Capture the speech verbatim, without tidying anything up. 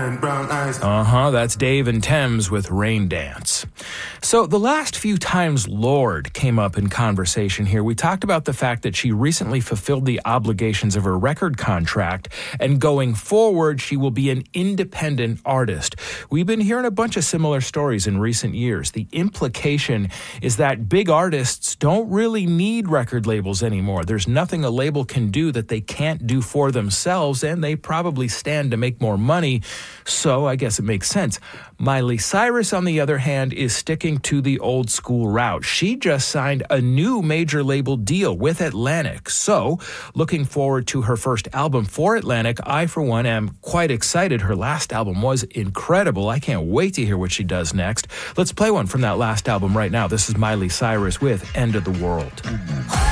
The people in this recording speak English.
and brown eyes. Uh-huh, that's Dave and Thames with Rain Dance. So the last few times Lorde came up in conversation here, we talked about the fact that she recently fulfilled the obligations of her record contract, and going forward, she will be an independent artist. We've been hearing a bunch of similar stories in recent years. The implication is that big artists don't really need record labels anymore. There's nothing a label can do that they can't do for themselves, and they probably stand to make more money, so I guess it makes sense. Miley Cyrus, on the other hand, is sticking to the old school route. She just signed a new major label deal with Atlantic. So, looking forward to her first album for Atlantic. I, for one, am quite excited. Her last album was incredible. I can't wait to hear what she does next. Let's play one from that last album right now. This is Miley Cyrus with End of the World.